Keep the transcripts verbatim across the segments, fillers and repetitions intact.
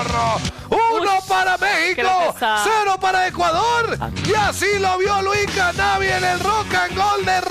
Uno para México, cero para Ecuador. Y así lo vio Luis Canavi en el Rock and Roll de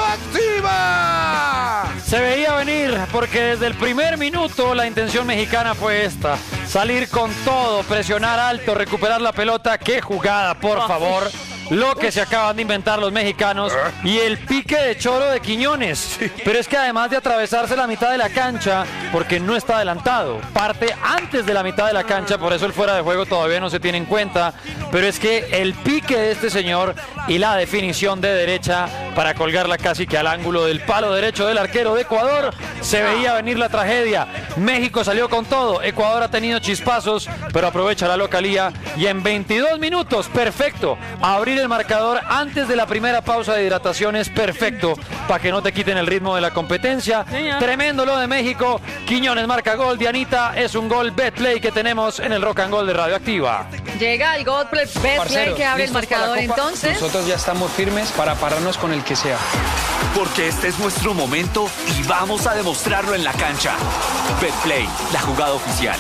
Radioactiva. Se veía venir porque desde el primer minuto la intención mexicana fue esta: salir con todo, presionar alto, recuperar la pelota. ¡Qué jugada, por favor! Lo que se acaban de inventar los mexicanos y el pique de choro de Quiñones. Pero es que además de atravesarse la mitad de la cancha, porque no está adelantado, parte antes de la mitad de la cancha, por eso el fuera de juego todavía no se tiene en cuenta. Pero es que el pique de este señor y la definición de derecha para colgarla casi que al ángulo del palo derecho del arquero de Ecuador, se veía venir la tragedia. México salió con todo, Ecuador ha tenido chispazos, pero aprovecha la localía y en veintidós minutos, perfecto, abrir el marcador antes de la primera pausa de hidratación es perfecto para que no te quiten el ritmo de la competencia. Señor. Tremendo lo de México. Quiñones marca gol. Dianita, es un gol Betplay que tenemos en el Rock and Roll de Radioactiva. Llega el gol Betplay que abre el marcador. Entonces nosotros ya estamos firmes para pararnos con el que sea, porque este es nuestro momento y vamos a demostrarlo en la cancha. Betplay, la jugada oficial.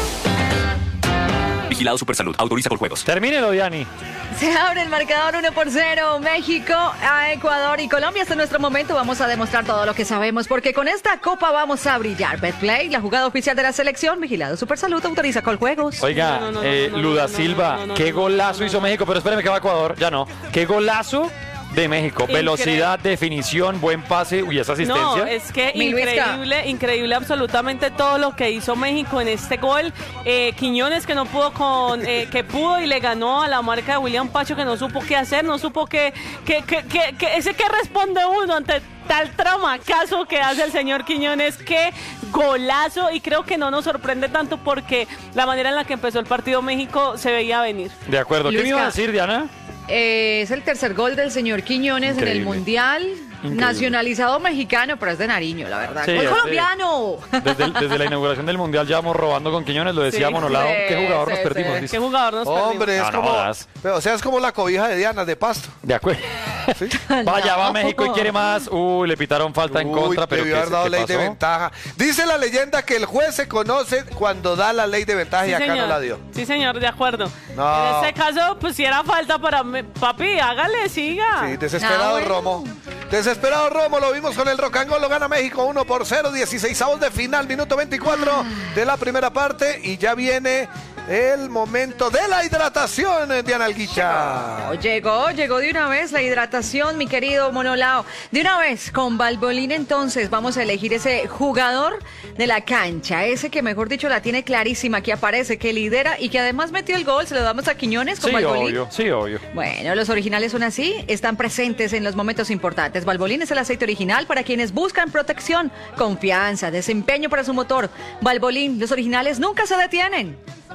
Vigilado Supersalud. Autoriza con juegos. Termínelo, Diani. Se abre el marcador uno por cero. México a Ecuador y Colombia. Hasta nuestro momento vamos a demostrar todo lo que sabemos, porque con esta copa vamos a brillar. Betplay, la jugada oficial de la selección. Vigilado Supersalud. Autoriza con juegos. Oiga, no, no, no, eh, no, no, Luda no, no, Silva, no, no, no, qué golazo no, no, hizo México. Pero espéreme que va a Ecuador. Ya no. Qué golazo de México. Increíble. Velocidad, definición, buen pase. Uy, esa asistencia. No, es que increíble, increíble absolutamente todo lo que hizo México en este gol. Eh, Quiñones que no pudo con, eh, que pudo y le ganó a la marca de William Pacho, que no supo qué hacer, no supo qué, que, que, que, que ese que responde uno ante tal tramacazo que hace el señor Quiñones. Qué golazo, y creo que no nos sorprende tanto porque la manera en la que empezó el partido México se veía venir. De acuerdo. ¿Qué me iba a decir, Diana? Eh, es el tercer gol del señor Quiñones. Increíble. En el Mundial. Increíble. Nacionalizado mexicano, pero es de Nariño, la verdad. Sí, ¡Gol colombiano! Desde, el, desde la inauguración del Mundial llevamos robando con Quiñones, lo decía sí, Monolao. Sí, ¿Qué jugador sí, nos perdimos? Sí. ¿Qué jugador nos Hombre, perdimos? es no, como, no, o sea, es como la cobija de Diana de Pasto. De acuerdo. ¿Sí? Vaya, no. Va México y quiere más. Uy, le pitaron falta Uy, en contra, pero debió haber dado ley de ventaja. Dice la leyenda que el juez se conoce cuando da la ley de ventaja sí, y acá señor. No la dio. Sí, señor, de acuerdo. No. En este caso, pues si era falta para mí, papi, hágale, siga. Sí, desesperado no, bueno. Romo. Desesperado Romo, lo vimos con el Rock and Roll, lo gana México uno por cero, dieciseisavos de final, minuto veinticuatro de la primera parte, y ya viene el momento de la hidratación, Diana Alguicha. Llegó, llegó de una vez la hidratación, mi querido Monolao. De una vez, con Valbolín entonces vamos a elegir ese jugador de la cancha, ese que mejor dicho la tiene clarísima, que aparece, que lidera y que además metió el gol. Se lo damos a Quiñones con sí, Valbolín. Obvio, sí, obvio. Bueno, los originales son así, están presentes en los momentos importantes. Valbolín es el aceite original para quienes buscan protección, confianza, desempeño para su motor. Valbolín, los originales nunca se detienen.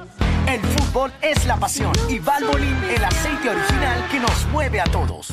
El fútbol es la pasión y Valbolín, el aceite original que nos mueve a todos.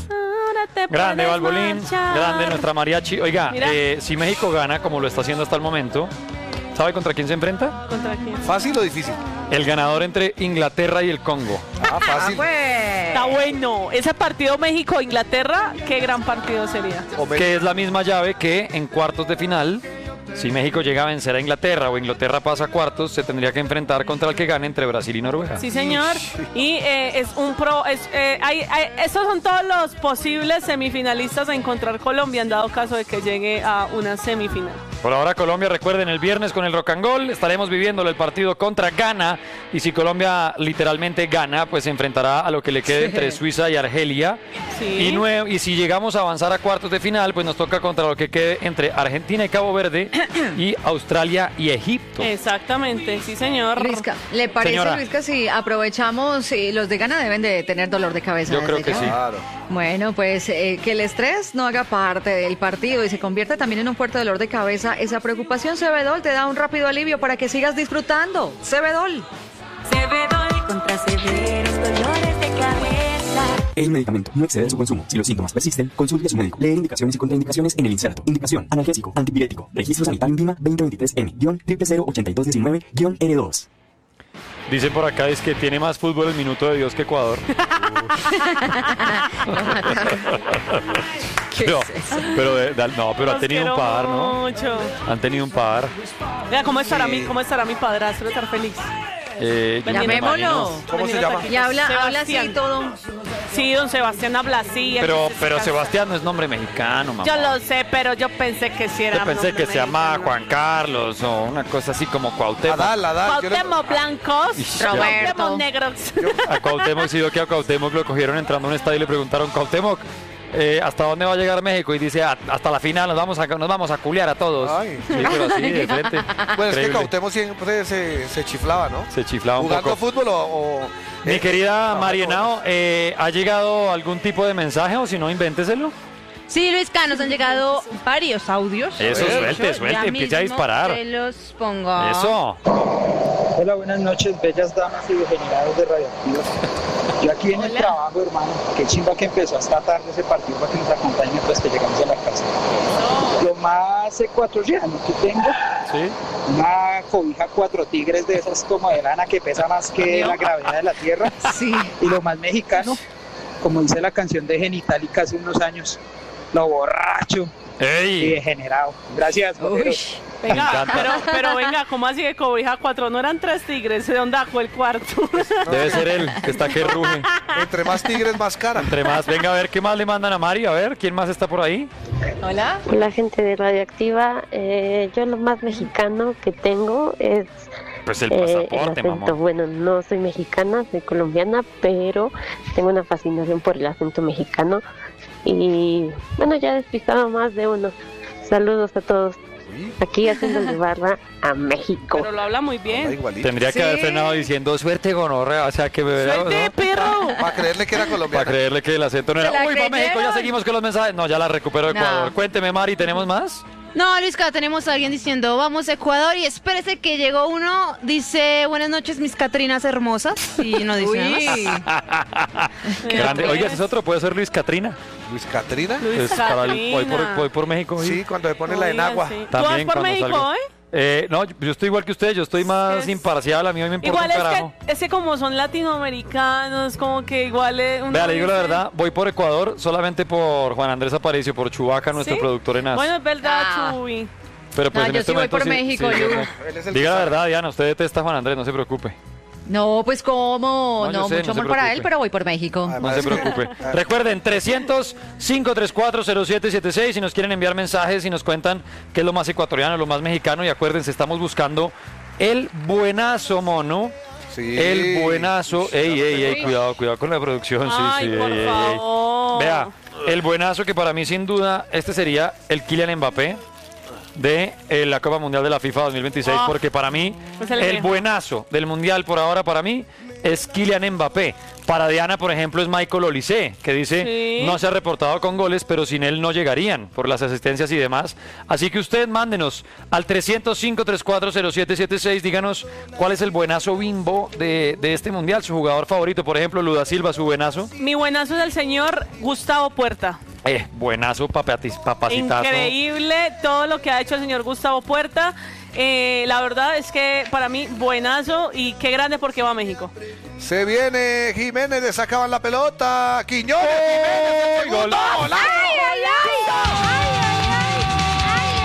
Grande Valbolín, grande nuestra mariachi. Oiga, eh, si México gana como lo está haciendo hasta el momento, ¿sabe contra quién se enfrenta? ¿Contra quién? ¿Fácil o difícil? El ganador entre Inglaterra y el Congo. Ah, fácil. Ah, pues. Está bueno. Ese partido México-Inglaterra, qué gran partido sería. Que es la misma llave que en cuartos de final. Si México llega a vencer a Inglaterra o Inglaterra pasa a cuartos, se tendría que enfrentar contra el que gane entre Brasil y Noruega. Sí, señor. Y eh, es un pro. Es, eh, hay, hay, esos son todos los posibles semifinalistas a encontrar Colombia en dado caso de que llegue a una semifinal. Por ahora Colombia, recuerden, el viernes con el Rock and Roll estaremos viviéndolo el partido contra Ghana, y si Colombia literalmente gana, pues se enfrentará a lo que le quede sí. entre Suiza y Argelia. Sí. Y, nueve, y si llegamos a avanzar a cuartos de final, pues nos toca contra lo que quede entre Argentina y Cabo Verde y Australia y Egipto. Exactamente, sí señor. Luisca, ¿le parece, Señora? Luisca, si aprovechamos, si los de Ghana deben de tener dolor de cabeza? Yo creo que ya? sí. Claro. Bueno, pues eh, que el estrés no haga parte del partido y se convierta también en un fuerte dolor de cabeza. Esa preocupación, Cebedol te da un rápido alivio para que sigas disfrutando. Cebedol. Cebedol contra severos dolores de cabeza. El medicamento no excede su consumo. Si los síntomas persisten, consulte a su médico. Leer indicaciones y contraindicaciones en el inserto. Indicación: analgésico, antipirético. Registro sanitario INVIMA veinte veintitrés M cero cero cero ochenta y dos diecinueve N dos. Dicen por acá es que tiene más fútbol el minuto de Dios que Ecuador. no, pero de, de, no, pero han tenido un par, ¿no? Mucho. Han tenido un par. Mira, ¿cómo estará, sí. mi, cómo estará mi padrastro? Estar feliz. Eh, yo me Llamémoslo. imagino. ¿Cómo se llama? Y habla, habla así Sebastián. todo. Sí, don Sebastián habla así. Pero, entonces, pero casi- Sebastián no es nombre mexicano, mamá. Yo lo sé, pero yo pensé que sí era Yo pensé nombre que se llama mexicano. Juan Carlos o una cosa así como Cuauhtémoc. Adal, Adal. yo le- Cuauhtémoc Blancos, Ish, Roberto. Cuauhtémoc Negros. A Cuauhtémoc, sí, yo que a Cuauhtémoc lo cogieron entrando a un estadio y le preguntaron, Cuauhtémoc, eh, ¿hasta dónde va a llegar México? Y dice, "Ah, hasta la final nos vamos a, nos vamos a culiar a todos". Ay. Sí, pero así, de frente. Pues es que Increíble. Cuauhtémoc siempre se, se chiflaba, ¿no? Se chiflaba un ¿Jugando poco. fútbol o...? o- Mi eh, querida eh, Marienao, eh, ¿ha llegado algún tipo de mensaje o si no, invénteselo? Sí, Luisca, nos han llegado varios audios. Eso, ver. suelte, Ya suelte, empiece a mismo disparar. Te los pongo. Eso. Hola, buenas noches, bellas damas y degenerados de Radioactivos. Yo aquí en el trabajo, hermano, qué chimba que empezó hasta tarde ese partido para que nos acompañe, pues que llegamos a la casa. Lo más ecuatoriano que tengo, Sí. una cobija cuatro tigres de esas como de lana que pesa más que la gravedad de la tierra. Sí. Y lo más mexicano, como dice la canción de Genitalica hace unos años, lo borracho y ¡Ey! degenerado. Gracias, Uy. joderos. Me Venga, encanta. pero, pero venga, ¿cómo así que cobija cuatro? No eran tres tigres, ¿de dónde sacó el cuarto? Debe ser él, que está que ruge. Entre más tigres, más cara. Entre más, venga a ver qué más le mandan a Mari, a ver, ¿quién más está por ahí? Hola. Hola gente de Radioactiva, eh, yo lo más mexicano que tengo es Pues el eh, el pasaporte, acento. mamá. Bueno, no soy mexicana, soy colombiana, pero tengo una fascinación por el acento mexicano y bueno, ya he despistado más de uno. Saludos a todos. Aquí haciendo barra a México. Pero lo habla muy bien. Igualito. Tendría que Sí. haber frenado diciendo suerte gonorrea, o sea que me ¡Suelte, perro! Para creerle que era Para colombiano. creerle que el acento no ¿Se era. la Uy, va México, ya creyeron? seguimos con los mensajes. No, ya la recuperó Ecuador. No. Cuénteme, Mari, ¿tenemos más? No, Luisca, tenemos a alguien diciendo, vamos a Ecuador y espérese que llegó uno, dice, buenas noches mis Catrinas hermosas, y no dice nada más. Qué grande. Oiga, ese es otro, puede ser Luis Catrina. Luis Catrina. Luis Es para el- voy, por, Catrina. voy por México. hoy. Sí, cuando se pone la Oigan, enagua. sí. ¿Tú vas También por cuando México, salgo. eh? Eh, no, yo estoy igual que usted, yo estoy más es- imparcial, a mí hoy me importa Igual un es carajo. que, es que como son latinoamericanos, como que igual es... uno Vea, le digo la dice- verdad, voy por Ecuador solamente por Juan Andrés Aparicio, por Chubaca, nuestro ¿Sí? productor en A S. Bueno, es verdad, Ah. Chuy. Pero pues No, en yo este sí voy momento por México, sí, Yu. no. Él es el Diga la que verdad, Diana, usted detesta a Juan Andrés, no se preocupe. No, pues cómo. No, yo No, sé, mucho no se amor para preocupe. él, pero voy por México. Ah, No se preocupe. Recuerden, trescientos, cinco tres cuatro, cero siete siete seis si nos quieren enviar mensajes y nos cuentan qué es lo más ecuatoriano, lo más mexicano. Y acuérdense, estamos buscando el buenazo, mono. Sí. El buenazo. Ey, ey, ey, cuidado, cuidado con la producción. Sí, Ay, sí, por ey, ey, ey. favor. Vea, el buenazo que para mí sin duda, este sería el Kylian Mbappé de eh, la Copa Mundial de la FIFA dos mil veintiséis, Ah, porque para mí pues el el mejor. buenazo del Mundial por ahora para mí es Kylian Mbappé. Para Diana, por ejemplo, es Michael Olise, que dice Sí. no se ha reportado con goles, pero sin él no llegarían por las asistencias y demás. Así que usted mándenos al trescientos, cinco tres cuatro, cero siete siete seis, díganos cuál es el buenazo bimbo de, de este Mundial, su jugador favorito, por ejemplo, Luda Silva, su buenazo. Mi buenazo es el señor Gustavo Puerta. Eh, buenazo, papatis, papacitazo. Increíble todo lo que ha hecho el señor Gustavo Puerta. Eh, la verdad es que para mí, buenazo y qué grande porque va a México. Se viene Jiménez, le sacaban la pelota. Quiñones, Jiménez, el segundo. ¡Golazo! ¡Golazo! ¡Ay, ay, ay!